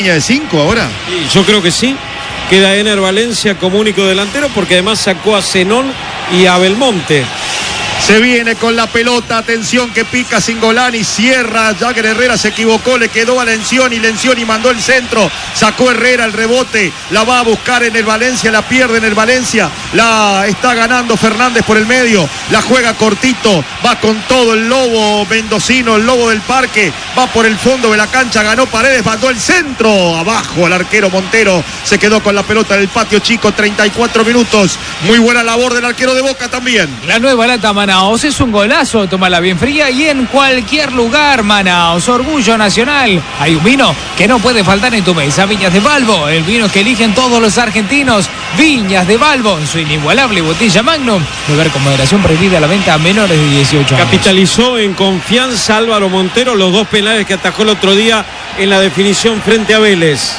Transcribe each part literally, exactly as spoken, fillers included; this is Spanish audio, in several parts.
de cinco ahora. Sí, yo creo que sí. Queda Ener Valencia como único delantero porque además sacó a Zenón y a Belmonte. Se viene con la pelota, atención que pica Cingolani, cierra, Jagger Herrera se equivocó, le quedó a Lencioni, Lencioni mandó el centro, sacó Herrera el rebote, la va a buscar en el Valencia, la pierde en el Valencia, la está ganando Fernández por el medio, la juega cortito, va con todo el lobo mendocino, el lobo del parque, va por el fondo de la cancha, ganó Paredes, mandó el centro, abajo al arquero Montero, se quedó con la pelota en el patio chico, treinta y cuatro minutos, muy buena labor del arquero de Boca también. La nueva lata Manaos es un golazo, tómala bien fría y en cualquier lugar. Manaos, orgullo nacional. Hay un vino que no puede faltar en tu mesa, Viñas de Balbo, el vino que eligen todos los argentinos. Viñas de Balbo, en su inigualable botella Magnum. Beber con moderación, prohibida la venta a menores de dieciocho años. Capitalizó en confianza Álvaro Montero los dos penales que atajó el otro día en la definición frente a Vélez.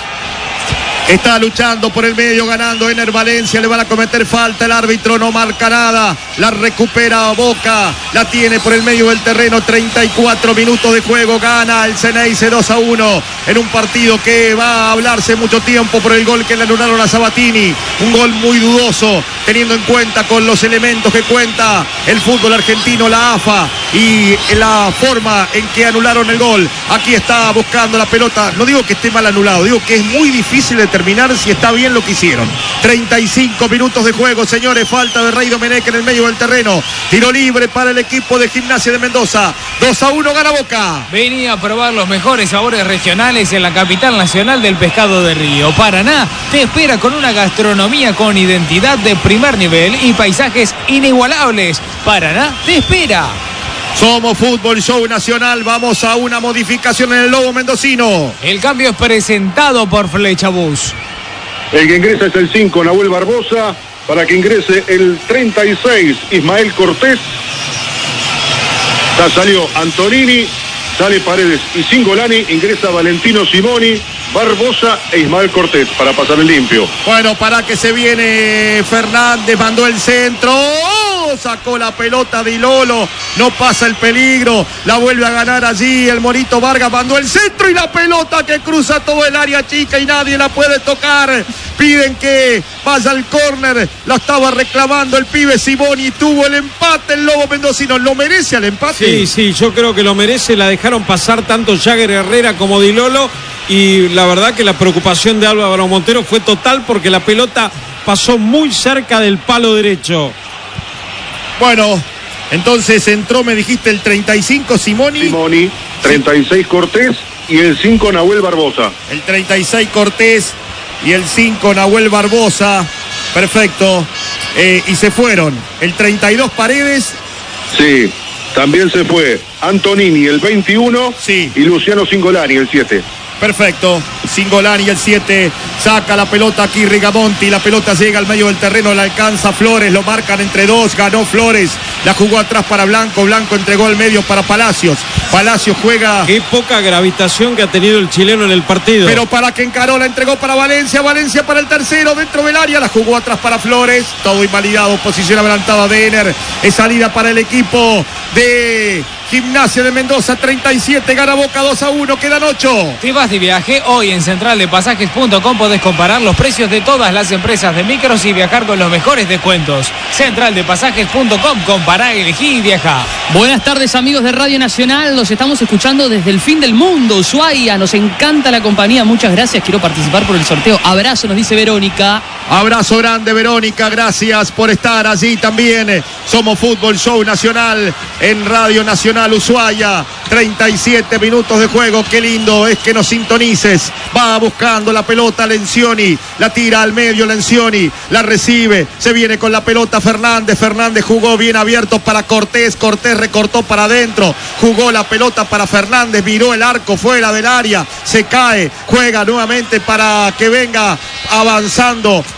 Está luchando por el medio, ganando Ener Valencia, le van a cometer falta, el árbitro no marca nada, la recupera Boca, la tiene por el medio del terreno, treinta y cuatro minutos de juego, gana el Ceneice dos a uno, en un partido que va a hablarse mucho tiempo por el gol que le anularon a Sabatini, un gol muy dudoso, teniendo en cuenta con los elementos que cuenta el fútbol argentino, la A F A, y la forma en que anularon el gol. Aquí está buscando la pelota, no digo que esté mal anulado, digo que es muy difícil de terminar si está bien lo que hicieron. treinta y cinco minutos de juego, señores, falta de Rey Domenech en el medio del terreno, tiro libre para el equipo de Gimnasia de Mendoza, dos a uno gana Boca. Venía a probar los mejores sabores regionales en la capital nacional del pescado de río. Paraná te espera con una gastronomía con identidad de primer nivel y paisajes inigualables. Paraná te espera. Somos Fútbol Show Nacional, vamos a una modificación en el lobo mendocino. El cambio es presentado por Flecha Bus. El que ingresa es el cinco, Nahuel Barbosa, para que ingrese el treinta y seis, Ismael Cortés. Ya salió Antonini, sale Paredes y Cingolani, ingresa Valentino Simoni, Barbosa e Ismael Cortés para pasar el limpio. Bueno, para que se viene Fernández, mandó el centro, ¡oh! Sacó la pelota de Lolo, no pasa el peligro, la vuelve a ganar allí el Morito Vargas, mandó el centro y la pelota que cruza todo el área chica y nadie la puede tocar. Piden que vaya al córner, la estaba reclamando el pibe Simoni, tuvo el empate el lobo mendocino, ¿lo merece al empate? Sí, sí, yo creo que lo merece, la dejaron pasar tanto Jagger Herrera como Di Lolo y la verdad que la preocupación de Álvaro Montero fue total porque la pelota pasó muy cerca del palo derecho. Bueno, entonces entró, me dijiste, el treinta y cinco Simoni. Simoni, treinta y seis Cortés y el cinco Nahuel Barbosa. El treinta y seis Cortés y el cinco Nahuel Barbosa. Perfecto. Eh, y se fueron el treinta y dos Paredes. Sí, también se fue Antonini el veintiuno, sí, y Luciano Cingolani el siete. Perfecto, Cingolani el siete, saca la pelota aquí Rigamonti, la pelota llega al medio del terreno, la alcanza Flores, lo marcan entre dos, ganó Flores, la jugó atrás para Blanco, Blanco entregó al medio para Palacios, Palacios juega... Qué poca gravitación que ha tenido el chileno en el partido. Pero para que encaró, la entregó para Valencia, Valencia para el tercero, dentro del área, la jugó atrás para Flores, todo invalidado, posición adelantada de Ener, es salida para el equipo de... Gimnasia de Mendoza, treinta y siete, gana Boca dos a uno, quedan ocho. Si vas de viaje, hoy en central de pasajes punto com podés comparar los precios de todas las empresas de micros y viajar con los mejores descuentos. central de pasajes punto com, compará, elegí y viaja. Buenas tardes, amigos de Radio Nacional, los estamos escuchando desde el fin del mundo, Ushuaia, nos encanta la compañía, muchas gracias, quiero participar por el sorteo. Abrazo, nos dice Verónica. Abrazo grande, Verónica, gracias por estar allí también. Somos Fútbol Show Nacional en Radio Nacional Ushuaia, treinta y siete minutos de juego, qué lindo es que nos sintonices. Va buscando la pelota Lencioni, la tira al medio Lencioni, la recibe, se viene con la pelota Fernández, Fernández jugó bien abierto para Cortés, Cortés recortó para adentro, jugó la pelota para Fernández, miró el arco fuera del área, se cae, juega nuevamente para que venga avanzando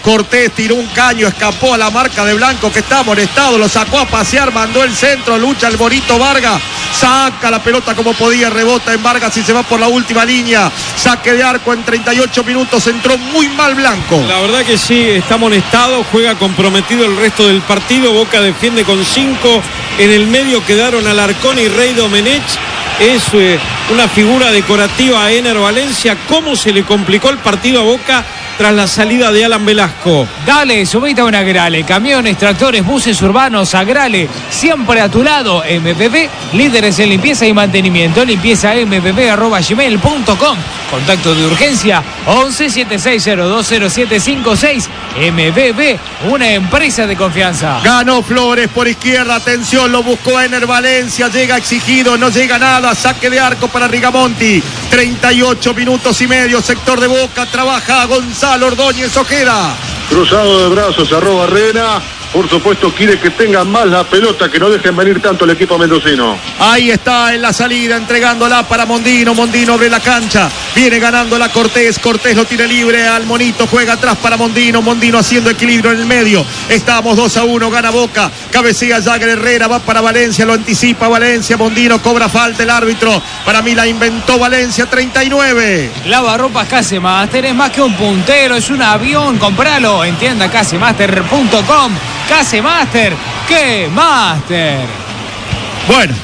Cortés tiró un caño, escapó a la marca de Blanco que está amonestado, lo sacó a pasear, mandó el centro, lucha el bonito Vargas, saca la pelota como podía, rebota en Vargas y se va por la última línea, saque de arco en treinta y ocho minutos, entró muy mal Blanco. La verdad que sí, está amonestado, juega comprometido el resto del partido, Boca defiende con cinco, en el medio quedaron Alarcón y Rey Domenech, es eh, una figura decorativa a Ener Valencia. ¿Cómo se le complicó el partido a Boca tras la salida de Alan Velasco? Dale, subite a un Agrale, camiones, tractores, buses urbanos, Agrale, siempre a tu lado. M P P, líderes en limpieza y mantenimiento, limpieza m p p arroba gmail punto com. Contacto de urgencia once setenta y seis cero dos cero siete cinco seis. M P P, una empresa de confianza. Ganó Flores por izquierda, atención, lo buscó Ener Valencia, llega exigido, no llega nada, saque de arco para Rigamonti, treinta y ocho minutos y medio, sector de Boca, trabaja Gonzalo Ordóñez Ojeda. Cruzado de brazos, arroba Arena. Por supuesto quiere que tengan más la pelota, que no dejen venir tanto el equipo mendocino. Ahí está en la salida, entregándola para Mondino. Mondino abre la cancha, viene ganándola Cortés. Cortés lo tira libre al Monito, juega atrás para Mondino. Mondino haciendo equilibrio en el medio. Estamos dos a uno, gana Boca. Cabecea Jagger Herrera, va para Valencia, lo anticipa Valencia. Mondino cobra falta el árbitro. Para mí la inventó Valencia, treinta y nueve. Lavarropas Casemaster es más que un puntero, es un avión. Compralo en tienda casemaster punto com. Casemaster, ¡qué máster! Bueno,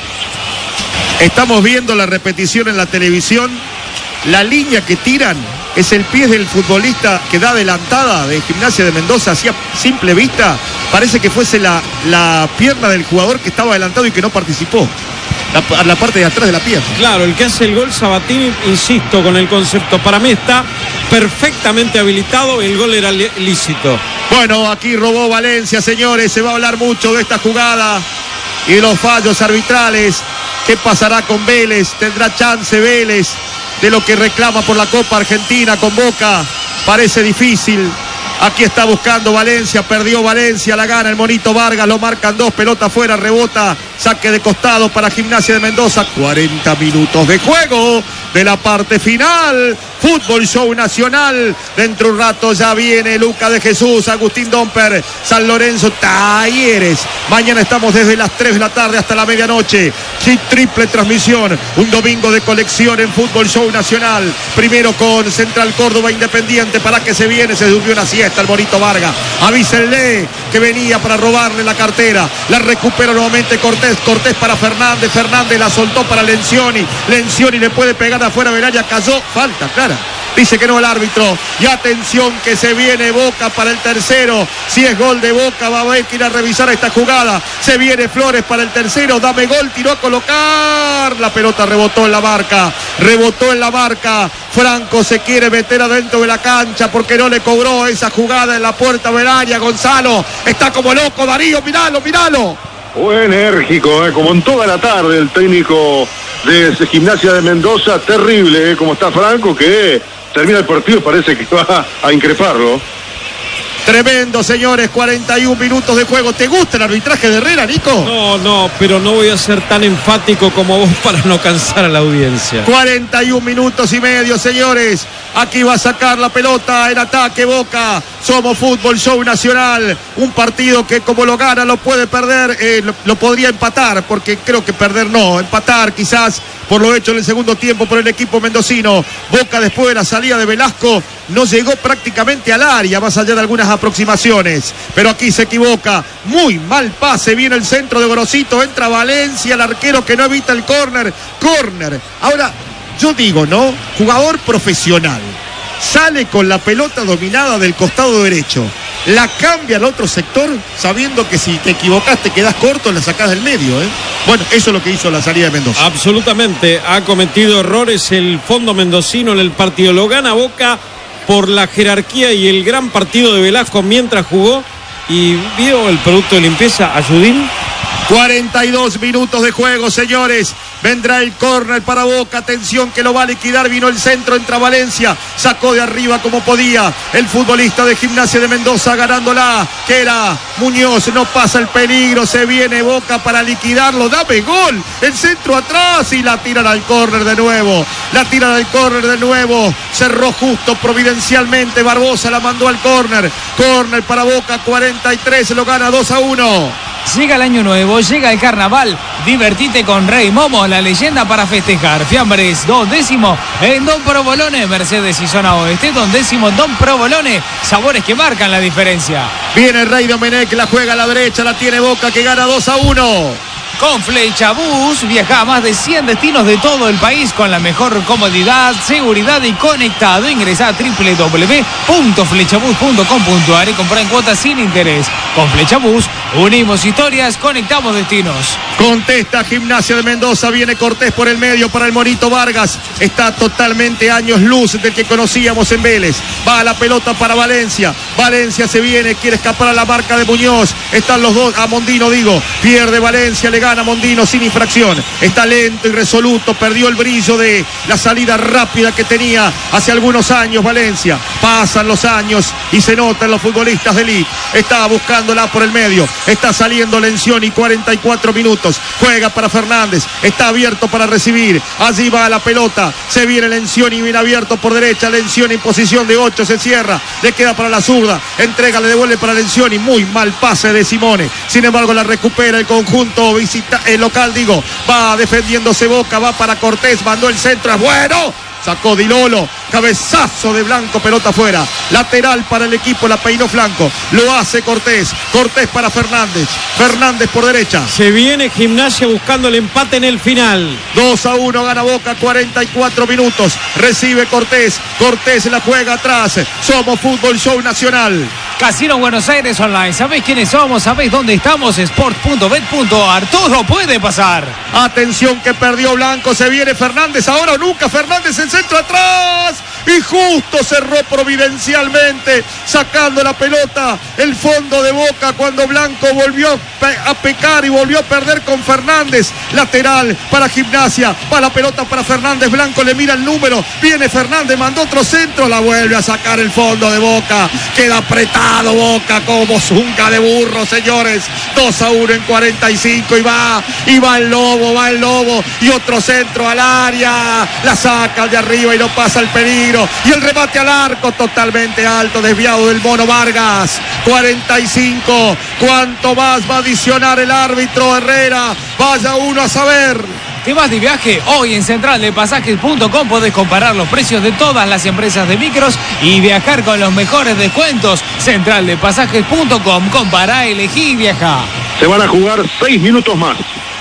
estamos viendo la repetición en la televisión. La línea que tiran es el pie del futbolista que da adelantada de Gimnasia de Mendoza, hacia simple vista. Parece que fuese la, la pierna del jugador que estaba adelantado y que no participó. La, la parte de atrás de la pierna. Claro, el que hace el gol, Sabatini, insisto con el concepto, para mí está perfectamente habilitado, el gol era lícito. Bueno, aquí robó Valencia, señores, se va a hablar mucho de esta jugada y de los fallos arbitrales. ¿Qué pasará con Vélez? ¿Tendrá chance Vélez de lo que reclama por la Copa Argentina con Boca? Parece difícil. Aquí está buscando Valencia, perdió Valencia, la gana el Monito Vargas, lo marcan dos, pelota afuera, rebota, saque de costado para Gimnasia de Mendoza, cuarenta minutos de juego de la parte final, Fútbol Show Nacional, dentro de un rato ya viene Luca de Jesús, Agustín Domper, San Lorenzo, Talleres, mañana estamos desde las tres de la tarde hasta la medianoche, sí, triple transmisión, un domingo de colección en Fútbol Show Nacional, primero con Central Córdoba Independiente, para que se viene, se durmió una siesta el Bonito Vargas, avísenle que venía para robarle la cartera, la recupera nuevamente Cortés, Cortés para Fernández, Fernández la soltó para Lencioni, Lencioni le puede pegar afuera del área, cayó, falta clara, dice que no el árbitro, y atención que se viene Boca para el tercero, si es gol de Boca va a haber que ir a revisar esta jugada, se viene Flores para el tercero, dame gol, tiró a colocar, la pelota rebotó en la marca, rebotó en la marca, Franco se quiere meter adentro de la cancha porque no le cobró esa jugada en la puerta del área, Gonzalo, está como loco Darío, miralo, miralo. Fue enérgico, eh, como en toda la tarde el técnico de Gimnasia de Mendoza, terrible, eh, como está Franco, que termina el partido y parece que va a increparlo. Tremendo, señores, cuarenta y un minutos de juego. ¿Te gusta el arbitraje de Herrera, Nico? No, no, pero no voy a ser tan enfático como vos para no cansar a la audiencia. cuarenta y un minutos y medio, señores. Aquí va a sacar la pelota en ataque Boca. Somos Fútbol Show Nacional. Un partido que como lo gana lo puede perder, eh, lo, lo podría empatar, porque creo que perder no, empatar quizás por lo hecho en el segundo tiempo por el equipo mendocino. Boca después de la salida de Velasco no llegó prácticamente al área, más allá de algunas aproximaciones, pero aquí se equivoca, muy mal pase, viene el centro de Gorosito, entra Valencia, el arquero que no evita el córner, córner, ahora yo digo, ¿no? Jugador profesional, sale con la pelota dominada del costado derecho, la cambia al otro sector, sabiendo que si te equivocaste quedas corto, la sacás del medio, ¿eh? Bueno, eso es lo que hizo la salida de Mendoza. Absolutamente, ha cometido errores el fondo mendocino en el partido, lo gana Boca por la jerarquía y el gran partido de Velasco mientras jugó, y vio el producto de limpieza, Ayudín. cuarenta y dos minutos de juego, señores. Vendrá el córner para Boca. Atención que lo va a liquidar. Vino el centro, entra Valencia. Sacó de arriba como podía el futbolista de Gimnasia de Mendoza ganándola. Que era Muñoz. No pasa el peligro. Se viene Boca para liquidarlo. Dame gol. El centro atrás y la tiran al córner de nuevo. La tiran al córner de nuevo. Cerró justo providencialmente. Barbosa la mandó al córner. Córner para Boca. cuarenta y tres. Lo gana dos a uno. Llega el año nuevo, llega el carnaval. Divertite con Rey Momo, la leyenda para festejar. Fiambres, dos décimo en Don Provolone, Mercedes y Zona Oeste. Don décimo Don Provolone, sabores que marcan la diferencia. Viene Rey Domenech, la juega a la derecha, la tiene Boca que gana dos a uno. Con Flechabús viaja a más de cien destinos de todo el país con la mejor comodidad, seguridad y conectado. Ingresa a doble u doble u doble u punto flechabús punto com punto a r y compra en cuotas sin interés. Con Flechabús unimos historias, conectamos destinos. Contesta Gimnasia de Mendoza, viene Cortés por el medio para el Morito Vargas. Está totalmente años luz del que conocíamos en Vélez. Va la pelota para Valencia. Valencia se viene, quiere escapar a la marca de Muñoz. Están los dos, a Mondino digo. Pierde Valencia, le gana Mondino sin infracción. Está lento y resoluto, perdió el brillo de la salida rápida que tenía hace algunos años Valencia. Pasan los años y se notan los futbolistas de elite. Está buscándola por el medio. Está saliendo Lencioni, cuarenta y cuatro minutos. Juega para Fernández. Está abierto para recibir. Allí va la pelota. Se viene Lencioni, bien abierto por derecha. Lencioni en posición de ocho, se cierra. Le queda para la zurda. Entrega, le devuelve para Lencioni. Muy mal pase de Simone. Sin embargo, la recupera el conjunto visita, el local, digo. Va defendiéndose Boca. Va para Cortés. Mandó el centro. Es bueno. Sacó Di Lolo, cabezazo de Blanco, pelota afuera. Lateral para el equipo, la peinó Flanco. Lo hace Cortés. Cortés para Fernández. Fernández por derecha. Se viene Gimnasia buscando el empate en el final. dos a uno gana Boca, cuarenta y cuatro minutos. Recibe Cortés. Cortés la juega atrás. Somos Fútbol Show Nacional. Casino Buenos Aires Online. ¿Sabéis quiénes somos? ¿Sabéis dónde estamos? sport punto bet punto a r. Todo puede pasar. Atención que perdió Blanco. Se viene Fernández. Ahora o nunca. Fernández en centro atrás. Y justo cerró providencialmente. Sacando la pelota. El fondo de Boca cuando Blanco volvió a pecar y volvió a perder con Fernández. Lateral para Gimnasia. Va la pelota para Fernández. Blanco le mira el número. Viene Fernández. Mandó otro centro. La vuelve a sacar el fondo de Boca. Queda apretado Boca como zunca de burro, señores. dos a uno en cuarenta y cinco. Y va. Y va el Lobo. Va el Lobo. Y otro centro al área. La saca de arriba y no pasa el peligro. Y el remate al arco totalmente alto. Desviado del Mono Vargas. cuarenta y cinco. ¿Cuánto más va a adicionar el árbitro Herrera? Vaya uno a saber. ¿Te vas de viaje? Hoy en central de pasajes punto com podés comparar los precios de todas las empresas de micros y viajar con los mejores descuentos. central de pasajes punto com. Compará, elegí y viaja. Se van a jugar seis minutos más.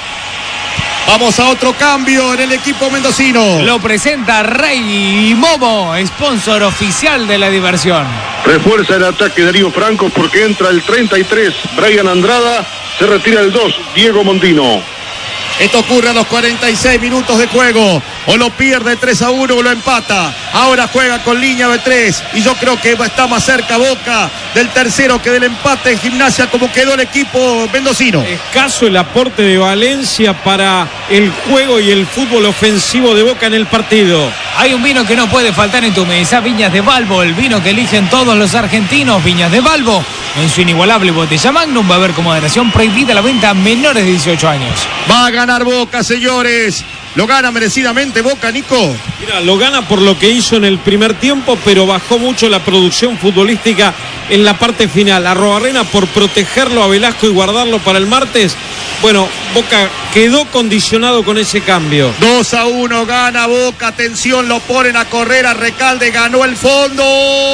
Vamos a otro cambio en el equipo mendocino. Lo presenta Rey Momo, sponsor oficial de la diversión. Refuerza el ataque Darío Franco porque entra el treinta y tres, Brian Andrada. Se retira el dos, Diego Mondino. Esto ocurre a los cuarenta y seis minutos de juego. O lo pierde tres a uno o lo empata. Ahora juega con línea de tres. Y yo creo que está más cerca Boca del tercero que del empate en Gimnasia, como quedó el equipo mendocino. Escaso el aporte de Valencia para el juego y el fútbol ofensivo de Boca en el partido. Hay un vino que no puede faltar en tu mesa. Viñas de Balbo, el vino que eligen todos los argentinos. Viñas de Balbo, en su inigualable botella Magnum. Va a haber con moderación, prohibida la venta a menores de dieciocho años. Va a ganar Boca, señores. Lo gana merecidamente Boca, Nico. Mira, lo gana por lo que hizo en el primer tiempo, pero bajó mucho la producción futbolística en la parte final. Arrobarrena por protegerlo a Velasco y guardarlo para el martes. Bueno, Boca quedó condicionado con ese cambio. dos a uno gana Boca. Atención, lo ponen a correr a Recalde. Ganó el fondo.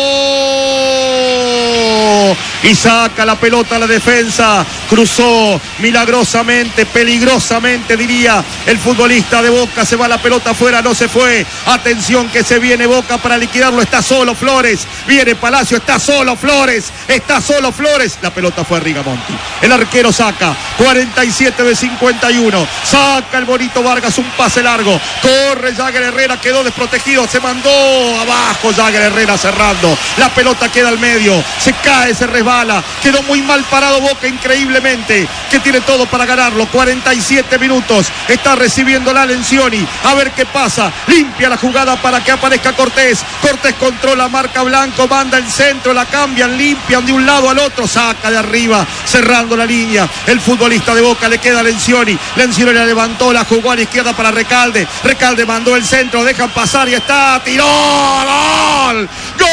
Y saca la pelota a la defensa. Cruzó milagrosamente, peligrosamente, diría el futbolista de Boca. Se va la pelota afuera, no se fue. Atención que se viene Boca para liquidarlo. Está solo Flores. Viene Palacio, está solo Flores. Está solo Flores. La pelota fue a Rigamonti. El arquero saca. cuarenta y siete de cincuenta y uno. Saca el bonito Vargas, un pase largo. Corre Jagger Herrera, quedó desprotegido. Se mandó abajo Jagger Herrera cerrando. La pelota queda al medio. Se cae, se resbala resbala. Quedó muy mal parado Boca, increíblemente, que tiene todo para ganarlo. cuarenta y siete minutos. Está recibiendo la Lencioni. A ver qué pasa. Limpia la jugada para que aparezca Cortés. Cortés controla, marca Blanco, manda el centro, la cambian, limpian de un lado al otro, saca de arriba, cerrando la línea. El futbolista de Boca, le queda a Lencioni. Lencioni la levantó, la jugó a la izquierda para Recalde. Recalde mandó el centro, dejan pasar y está, tiró, gol,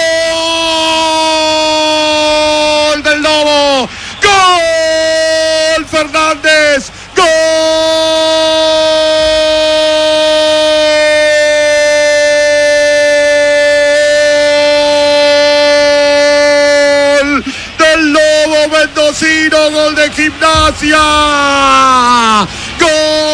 gol del Lobo, gol Fernández, gol del Lobo mendocino, gol de Gimnasia, gol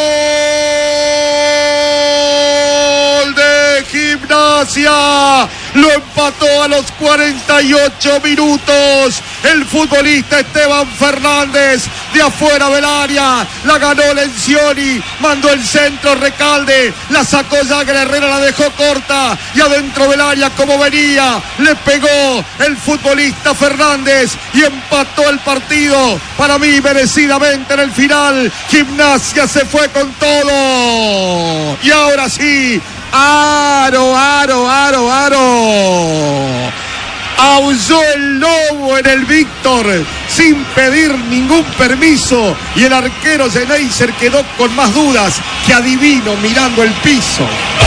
de Gimnasia, lo empató a los cuarenta y ocho minutos el futbolista Esteban Fernández, de afuera del área, la ganó Lencioni, mandó el centro Recalde, la sacó Jagger Herrera, la dejó corta y adentro del área como venía, le pegó el futbolista Fernández y empató el partido, para mí merecidamente en el final. Gimnasia se fue con todo y ahora sí, aro, aro, aro, aro. Aulló el Lobo en el Víctor sin pedir ningún permiso y el arquero Geneiser quedó con más dudas que adivino mirando el piso.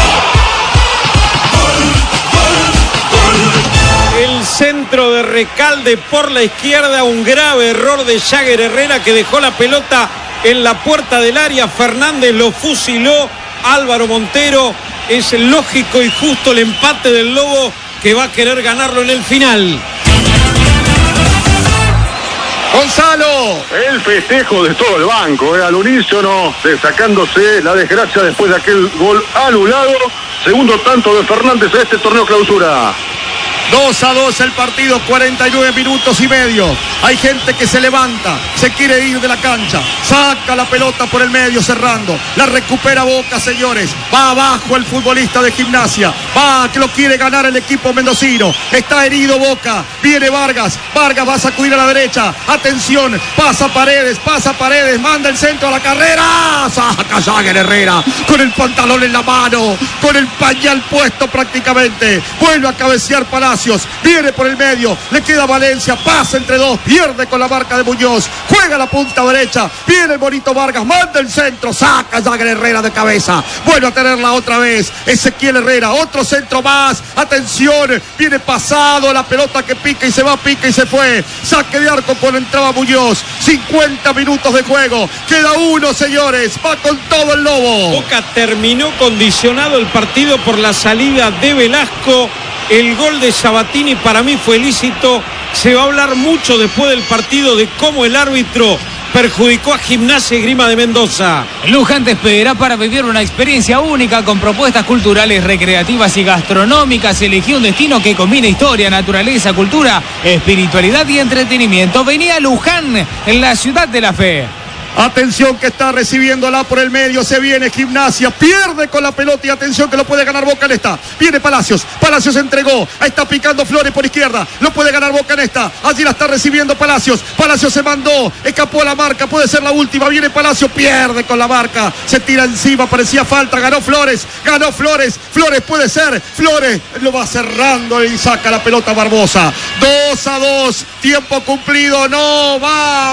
El centro de Recalde por la izquierda, un grave error de Jagger Herrera que dejó la pelota en la puerta del área. Fernández lo fusiló. Álvaro Montero, es lógico y justo el empate del Lobo, que va a querer ganarlo en el final. Gonzalo. El festejo de todo el banco, eh, al unísono, sacándose la desgracia después de aquel gol anulado. Segundo tanto de Fernández a este torneo clausura. dos a dos el partido, cuarenta y nueve minutos y medio. Hay gente que se levanta, se quiere ir de la cancha, saca la pelota por el medio cerrando, la recupera Boca, señores. Va abajo el futbolista de Gimnasia, va, que lo quiere ganar el equipo mendocino. Está herido Boca, viene Vargas, Vargas va a sacudir a la derecha, atención, pasa Paredes, pasa Paredes, manda el centro a la carrera, saca Jagger Herrera con el pantalón en la mano, con el pañal puesto prácticamente, vuelve a cabecear Palacios, viene por el medio, le queda Valencia, pasa entre dos, pierde con la marca de Muñoz, juega la punta derecha, viene el bonito Vargas, manda el centro, saca Jagger Herrera de cabeza, vuelve a tenerla otra vez Ezequiel Herrera, otro centro más, atención, viene pasado, la pelota que pica y se va, pica y se fue, saque de arco cuando entraba Muñoz, cincuenta minutos de juego, queda uno, señores, va con todo el Lobo. Boca terminó condicionado el partido por la salida de Velasco. El gol de Sabatini para mí fue lícito. Se va a hablar mucho después del partido de cómo el árbitro perjudicó a Gimnasia y Esgrima de Mendoza. Luján te espera para vivir una experiencia única con propuestas culturales, recreativas y gastronómicas. Eligió un destino que combina historia, naturaleza, cultura, espiritualidad y entretenimiento. Venía a Luján, en la ciudad de la fe. Atención que está recibiéndola por el medio, se viene Gimnasia, pierde con la pelota y atención que lo puede ganar Boca en esta. Viene Palacios, Palacios entregó, está picando Flores por izquierda, lo puede ganar Boca en esta. Allí la está recibiendo Palacios, Palacios se mandó, escapó la marca, puede ser la última, viene Palacios, pierde con la marca, se tira encima, parecía falta, ganó Flores, ganó Flores, Flores puede ser, Flores lo va cerrando y saca la pelota Barbosa. dos a dos, tiempo cumplido, no va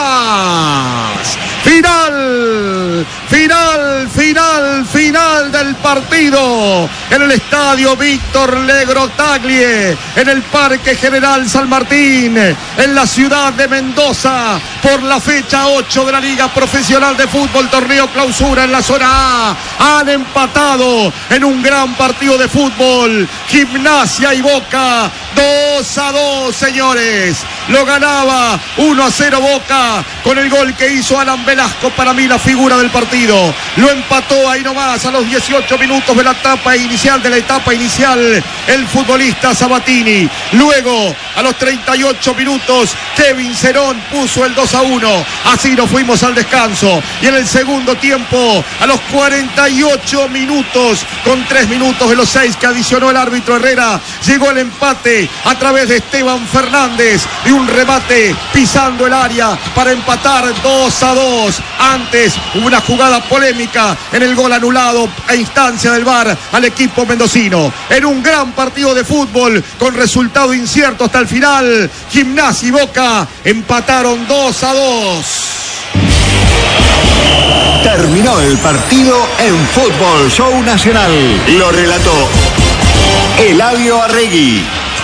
más. Final, final, final, final del partido en el estadio Víctor Legrotaglie, en el Parque General San Martín, en la ciudad de Mendoza, por la fecha ocho de la Liga Profesional de Fútbol, torneo clausura en la zona A. Han empatado en un gran partido de fútbol Gimnasia y Boca, dos a dos, señores. Lo ganaba uno a cero Boca con el gol que hizo Alan Velasco, para mí la figura del partido. Lo empató ahí nomás a los dieciocho minutos de la etapa inicial, de la etapa inicial, el futbolista Sabatini. Luego, a los treinta y ocho minutos, Kevin Cerón puso el dos a uno. Así nos fuimos al descanso. Y en el segundo tiempo, a los cuarenta y ocho minutos, con tres minutos de los seis que adicionó el árbitro Herrera, llegó el empate a través de Esteban Fernández y un remate pisando el área para empatar dos a dos. Antes hubo una jugada polémica en el gol anulado a instancia del V A R al equipo mendocino. En un gran partido de fútbol con resultado incierto hasta el final, Gimnasia y Boca empataron dos a dos. Terminó el partido en Fútbol Show Nacional. Lo relató Eladio Arregui.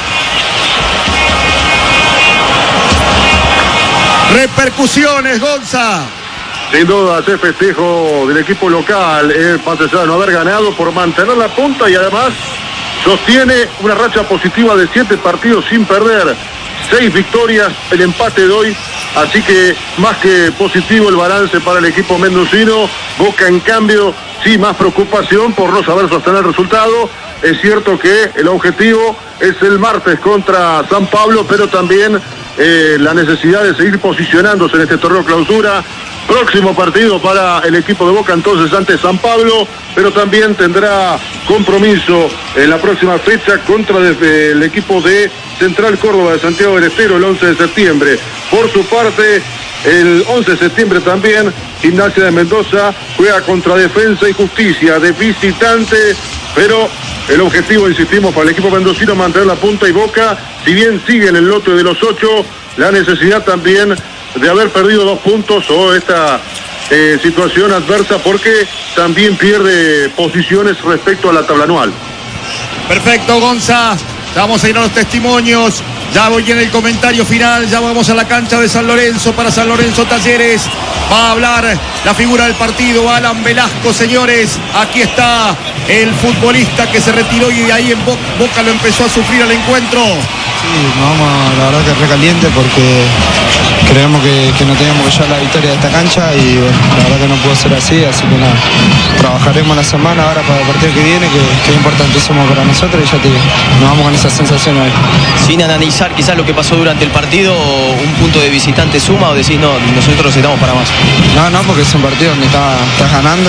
Repercusiones, Gonza. Sin duda, hacer festejo del equipo local, eh, más allá de no haber ganado, por mantener la punta y además sostiene una racha positiva de siete partidos sin perder. Seis victorias, el empate de hoy, así que más que positivo el balance para el equipo mendocino. Boca, en cambio, sí, más preocupación por no saber sostener el resultado. Es cierto que el objetivo es el martes contra San Pablo, pero también eh, la necesidad de seguir posicionándose en este torneo clausura. Próximo partido para el equipo de Boca entonces ante San Pablo, pero también tendrá compromiso en la próxima fecha contra desde el equipo de Central Córdoba de Santiago del Estero el once de septiembre. Por su parte, el once de septiembre también Gimnasia de Mendoza juega contra Defensa y Justicia de visitante, pero el objetivo, insistimos, para el equipo mendocino mantener la punta y Boca, si bien sigue en el lote de los ocho, la necesidad también de haber perdido dos puntos o esta eh, situación adversa porque también pierde posiciones respecto a la tabla anual. Perfecto, Gonza. Vamos a ir a los testimonios. Ya voy en el comentario final. Ya vamos a la cancha de San Lorenzo para San Lorenzo Talleres. Va a hablar la figura del partido, Alan Velasco, señores. Aquí está el futbolista que se retiró y de ahí en Boca lo empezó a sufrir al encuentro. Sí, nos vamos, la verdad que recaliente porque creemos que, que no teníamos que llevar la victoria de esta cancha y bueno, la verdad que no pudo ser así, así que nada, trabajaremos la semana ahora para el partido que viene, que, que es importantísimo para nosotros y ya te digo, nos vamos con esa sensación hoy. Sin analizar quizás lo que pasó durante el partido, un punto de visitante suma o decís no, nosotros estamos para más. No, no, porque es un partido donde estás está ganando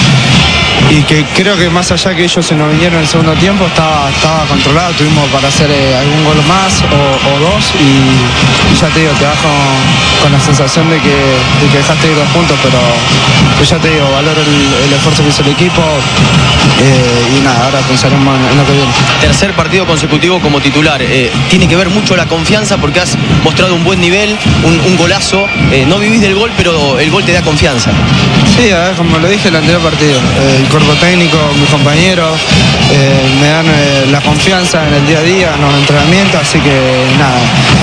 y, y que creo que más allá que ellos se nos vinieron en el segundo tiempo, estaba, estaba controlado, tuvimos para hacer eh, algún gol más o, o dos y, y ya te digo, te vas con, con la sensación de que, de que dejaste ir dos puntos, pero pues ya te digo, valoro el, el esfuerzo que hizo el equipo eh, y nada, ahora pensaremos en, en lo que viene. Tercer partido consecutivo como titular, eh, tiene que ver mucho la confianza porque has mostrado un buen nivel, un, un golazo, eh, no vivís del gol, pero el gol te da confianza. Sí, a ver, como lo dije en el anterior partido, eh, el cuerpo técnico, mis compañeros eh, me dan eh, la confianza en el día a día, en los entrenamientos, así que nada,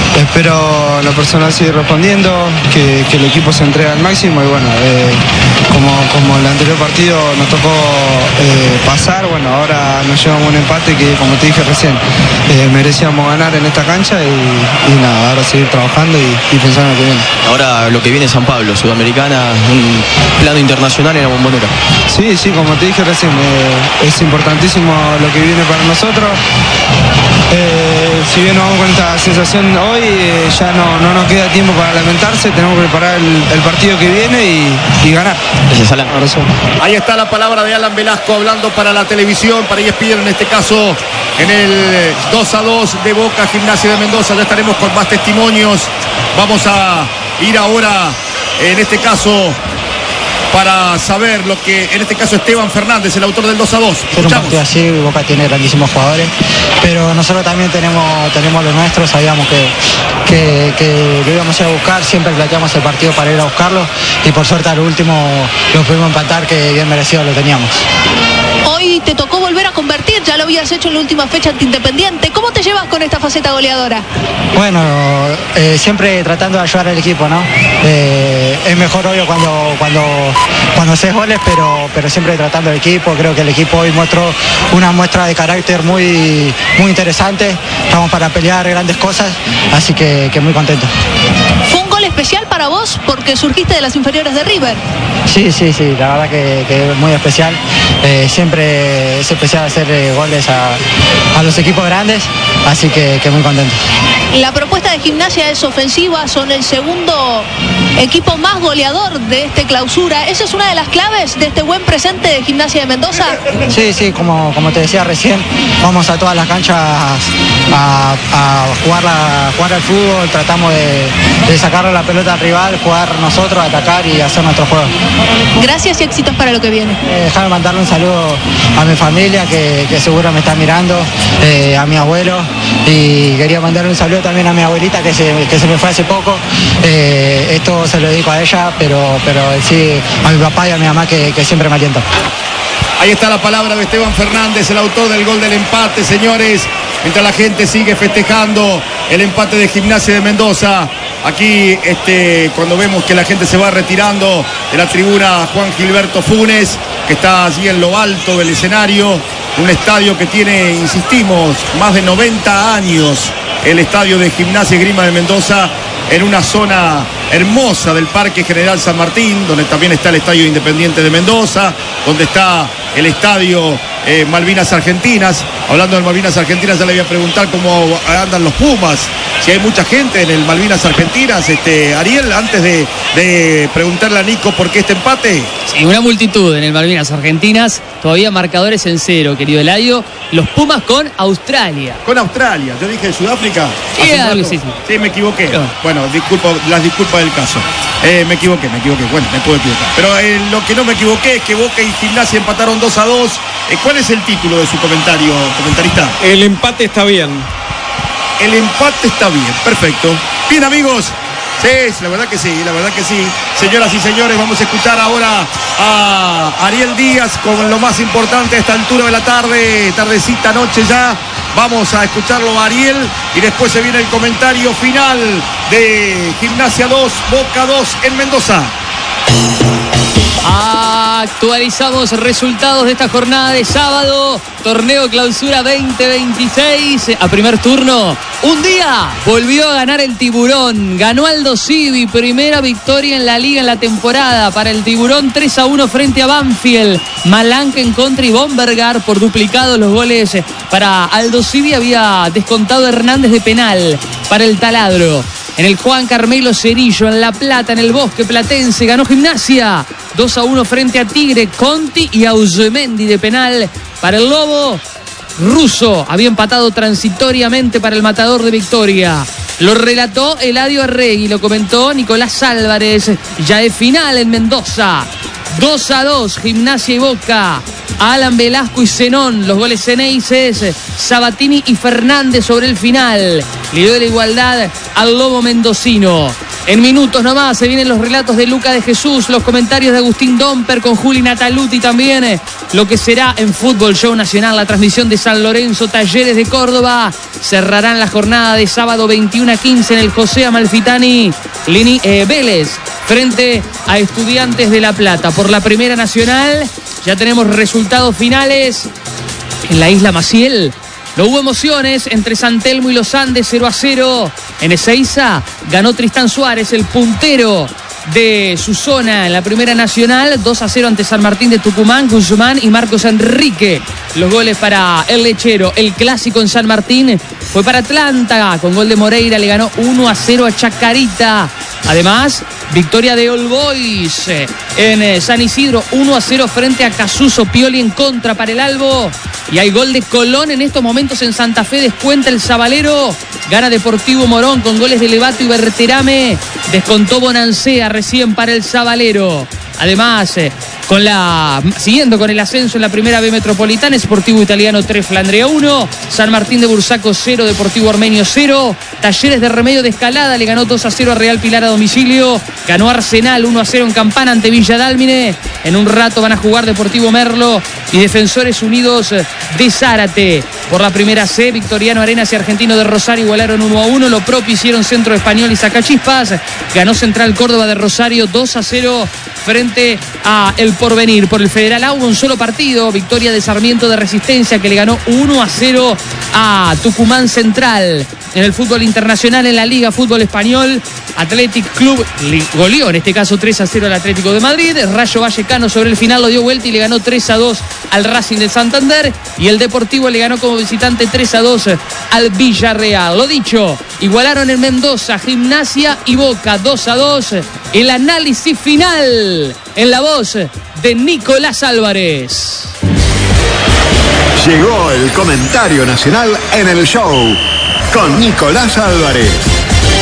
espero la persona sigue respondiendo, que, que el equipo se entrega al máximo y bueno, eh, como, como el anterior partido nos tocó eh, pasar, bueno, ahora nos llevamos un empate que como te dije recién, eh, merecíamos ganar en esta cancha y, y nada, ahora seguir trabajando y, y pensar en lo que viene. Ahora lo que viene es San Pablo, Sudamericana, un plano internacional en la Bombonera. Sí, sí, como te dije recién, eh, es importantísimo lo que viene para nosotros. Eh, si bien nos vamos con esta sensación hoy, eh, ya no, no nos queda tiempo para lamentarse, tenemos que preparar el, el partido que viene y, y ganar. Gracias, Alan. Ahí está la palabra de Alan Velasco hablando para la televisión, para E S P N en este caso, en el dos a dos de Boca Gimnasia de Mendoza. Ya estaremos con más testimonios. Vamos a ir ahora, en este caso, para saber lo que, en este caso, Esteban Fernández, el autor del dos a dos. Ser un partido así, Boca tiene grandísimos jugadores, pero nosotros también tenemos, tenemos los nuestros, sabíamos que, que, que lo íbamos a ir a buscar, siempre planteamos el partido para ir a buscarlo y por suerte al último lo pudimos empatar, que bien merecido lo teníamos. Hoy te tocó volver a convertir, ya lo habías hecho en la última fecha ante Independiente. ¿Cómo te llevas con esta faceta goleadora? Bueno, eh, siempre tratando de ayudar al equipo, ¿no? Eh, es mejor obvio cuando, cuando, cuando haces goles, pero, pero siempre tratando al equipo. Creo que el equipo hoy mostró una muestra de carácter muy, muy interesante. Estamos para pelear grandes cosas, así que, que muy contento. ¿Fue un gol especial para vos porque surgiste de las inferiores de River? Sí, sí, sí, la verdad que, que es muy especial. Eh, siempre es especial hacer eh, goles a, a los equipos grandes, así que, que muy contento. La propuesta de Gimnasia es ofensiva, son el segundo equipo más goleador de este clausura. ¿Esa es una de las claves de este buen presente de Gimnasia de Mendoza? Sí, sí, como, como te decía recién, vamos a todas las canchas a, a jugar, la, jugar al fútbol, tratamos de, de sacarle la pelota al rival, jugar nosotros, atacar y hacer nuestro juego. Gracias y éxitos para lo que viene. Eh, déjame mandarle un saludo a mi familia que, que seguro me está mirando, eh, a mi abuelo, y quería mandarle un saludo también a mi abuelita que se, que se me fue hace poco. Eh, esto se lo dedico a ella, pero, pero sí a mi papá y a mi mamá que, que siempre me alientan. Ahí está la palabra de Esteban Fernández, el autor del gol del empate, señores. Mientras la gente sigue festejando el empate de Gimnasia de Mendoza. Aquí, este, cuando vemos que la gente se va retirando de la tribuna Juan Gilberto Funes, que está allí en lo alto del escenario. Un estadio que tiene, insistimos, más de noventa años. El estadio de Gimnasia y Esgrima de Mendoza, en una zona hermosa del Parque General San Martín, donde también está el Estadio Independiente de Mendoza, donde está el Estadio eh, Malvinas Argentinas. Hablando de Malvinas Argentinas, ya le voy a preguntar cómo andan los Pumas, si hay mucha gente en el Malvinas Argentinas. Este, Ariel, antes de, de preguntarle a Nico por qué este empate. Sí, una multitud en el Malvinas Argentinas, todavía marcadores en cero, querido Eladio. Los Pumas con Australia. Con Australia, yo dije Sudáfrica. Sí, algo, sí, sí. Sí, me equivoqué. No. Bueno, disculpo, las disculpas del caso. Eh, me equivoqué, me equivoqué. Bueno, me puedo equivocar. Pero eh, lo que no me equivoqué es que Boca y Gimnasia empataron dos a dos. Eh, ¿Cuál es el título de su comentario, comentarista? El empate está bien. El empate está bien, perfecto. Bien, amigos. Sí, la verdad que sí, la verdad que sí. Señoras y señores, vamos a escuchar ahora a Ariel Díaz con lo más importante a esta altura de la tarde, tardecita, noche ya. Vamos a escucharlo a Ariel y después se viene el comentario final de Gimnasia dos, Boca dos en Mendoza. Actualizamos resultados de esta jornada de sábado. Torneo Clausura veinte veintiséis. A primer turno, un día volvió a ganar el Tiburón. Ganó Aldo Civi, primera victoria en la liga en la temporada para el Tiburón, tres a uno frente a Banfield. Malanca en contra y Bombergar por duplicado los goles para Aldo Civi. Había descontado Hernández de penal para el Taladro. En el Juan Carmelo Cerillo, en La Plata, en el Bosque Platense, ganó Gimnasia dos a uno frente a Tigre. Conti y Ausemendi de penal para el Lobo. Russo había empatado transitoriamente para el Matador de Victoria. Lo relató Eladio Arregui, lo comentó Nicolás Álvarez. Ya es final en Mendoza. dos a dos, Gimnasia y Boca. Alan Velasco y Zenón, los goles ceneices. Sabatini y Fernández sobre el final. Le dio la igualdad al Lobo mendocino. En minutos nomás se vienen los relatos de Luca de Jesús, los comentarios de Agustín Domper con Juli Nataluti también. Lo que será en Fútbol Show Nacional, la transmisión de San Lorenzo, Talleres de Córdoba. Cerrarán la jornada de sábado veintiuno a quince en el José Amalfitani. Lini, eh, Vélez frente a Estudiantes de La Plata. Por la Primera Nacional ya tenemos resultados finales en la Isla Maciel. No hubo emociones entre San Telmo y los Andes, cero a cero. En Ezeiza ganó Tristán Suárez, el puntero de su zona en la Primera Nacional, dos a cero ante San Martín de Tucumán. Guzmán y Marcos Enrique, los goles para el lechero. El clásico en San Martín fue para Atlanta, con gol de Moreira, le ganó uno a cero a Chacarita. Además, victoria de All Boys en San Isidro, uno a cero frente a Casuso. Pioli en contra para el Albo. Y hay gol de Colón en estos momentos en Santa Fe, descuenta el Sabalero. Gana Deportivo Morón con goles de Levato y Berterame. Descontó Bonancea recién para el Sabalero. Además, eh, con la, siguiendo con el ascenso en la Primera B Metropolitana, Sportivo Italiano tres, Flandria uno, San Martín de Bursaco cero, Deportivo Armenio cero, Talleres de Remedio de Escalada le ganó dos a cero a Real Pilar a domicilio, ganó Arsenal uno a cero en Campana ante Villa Dálmine. En un rato van a jugar Deportivo Merlo y Defensores Unidos de Zárate. Por la Primera C, Victoriano Arenas y Argentino de Rosario igualaron uno a uno, lo propio hicieron Centro Español y Sacachispas. Ganó Central Córdoba de Rosario dos a cero frente a el Porvenir. Por el Federal A hubo un solo partido, victoria de Sarmiento de Resistencia que le ganó uno a cero a Tucumán Central. En el fútbol internacional, en la Liga Fútbol Español, Athletic Club goleó, en este caso tres a cero al Atlético de Madrid. Rayo Vallecano sobre el final lo dio vuelta y le ganó tres a dos al Racing de Santander. Y el Deportivo le ganó como visitante tres a dos al Villarreal. Lo dicho, igualaron en Mendoza Gimnasia y Boca dos a dos. El análisis final en la voz de Nicolás Álvarez. Llegó el comentario nacional en el show con Nicolás Álvarez.